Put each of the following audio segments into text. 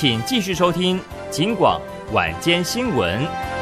请继续收听警广晚间新闻。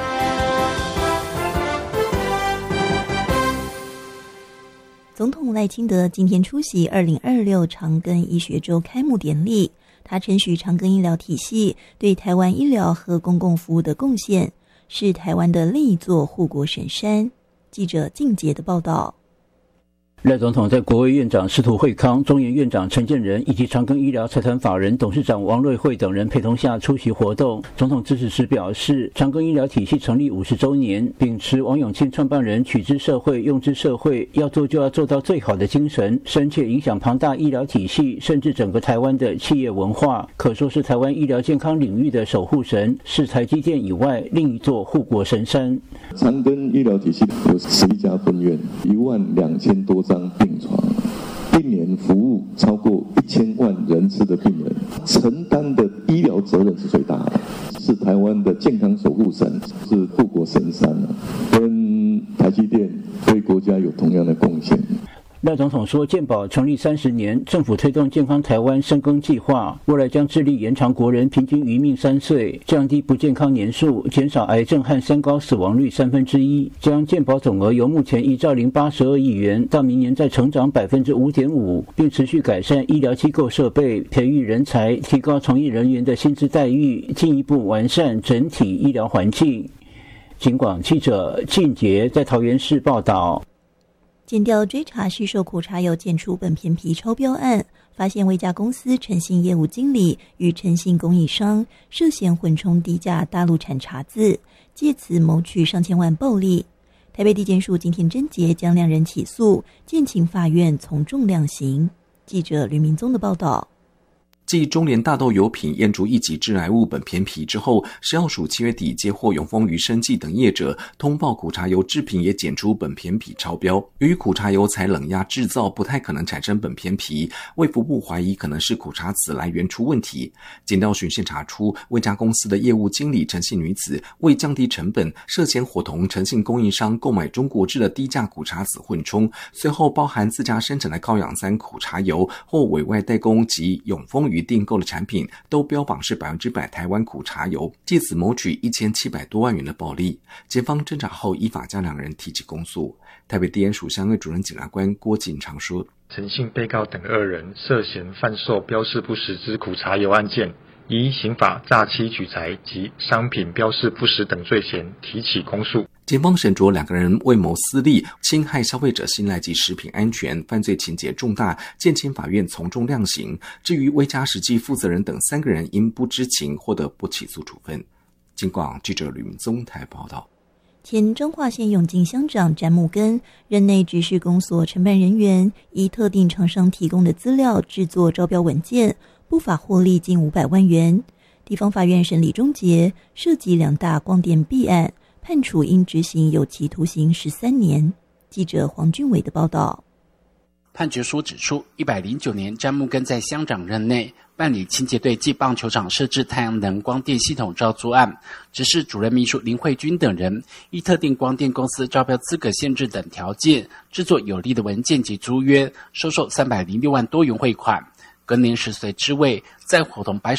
总统赖清德今天出席2026长庚医学周开幕典礼，他称许长庚医疗体系对台湾医疗和公共服务的贡献，是台湾的另一座护国神山。记者静杰的报道。 赖总统在国卫院长司徒惠康、中研院长陈建仁以及长庚医疗财团法人董事长王瑞惠等人陪同下出席活动。总统致辞时表示，长庚医疗体系成立50周年，秉持王永庆创办人取之社会、用之社会，要做就要做到最好的精神，深切影响庞大医疗体系甚至整个台湾的企业文化，可说是台湾医疗健康领域的守护神，是台积电以外另一座护国神山。 长庚医疗体系有11家分院，12000多张病床，一年服务超过1000万人次的病人，承担的医疗责任是最大的，是台湾的健康守护神，是护国神山跟台积电对国家有同样的贡献。 赖总统说，健保成立30年，政府推动健康台湾深耕计划，未来将致力延长国人平均余命3岁，降低不健康年数，减少癌症和三高死亡率1/3，将健保总额由目前1兆082亿元到明年再成长5.5%，并持续改善医疗机构设备，培育人才，提高从业人员的薪资待遇，进一步完善整体医疗环境。警广记者静杰在桃园市报道。 检调追查市售苦茶油检出苯偏皮超标案，发现魏家公司诚信业务经理与诚信供应商涉嫌混充低价大陆产茶渍，借此谋取上千万暴利。台北地检署今天侦结，将2人起诉，建请法院从重量刑。记者吕明宗的报道。 继中联大豆油品验出1级致癌物苯偏皮之后，食药署7月底接获永丰余生技等业者通报苦茶油制品也检出苯偏皮超标。由于苦茶油采冷压制造，不太可能产生苯偏皮，卫福部怀疑可能是苦茶籽来源出问题。检调巡线查出，魏家公司的业务经理陈姓女子为降低成本，涉嫌伙同诚信供应商购买中国制的低价苦茶籽混充，随后包含自家生产的高氧酸苦茶油或委外代工及永丰余订购的产品都标榜是100%台湾苦茶油，借此谋取1700多万元的暴利。检方侦查后依法将2人提起公诉。台北地检署相对主任检察官郭锦长说， 陈姓被告等2人涉嫌贩售标示不实之苦茶油案件，依刑法诈欺取财及商品标示不实等罪嫌提起公诉。 检方审酌2个人为谋私利、侵害消费者信赖及食品安全，犯罪情节重大，建请法院从重量刑。至于魏家实际负责人等3个人因不知情获得不起诉处分。警广记者吕明宗台报道。 前彰化县永靖乡长詹木根任内指示公所承办人员依特定厂商提供的资料制作招标文件，不法获利近500万元。地方法院审理终结，涉及2大光电弊案，判处应执行有期徒刑13年。记者黄俊伟的报道。 判决书指出，109年詹木根在乡长任内办理清洁队暨棒球场设置太阳能光电系统招租案，指示主任秘书林慧君等人依特定光电公司招标资格限制等条件，制作有利的文件及租约，收受306万多元汇款。隔年时随之位，在伙同白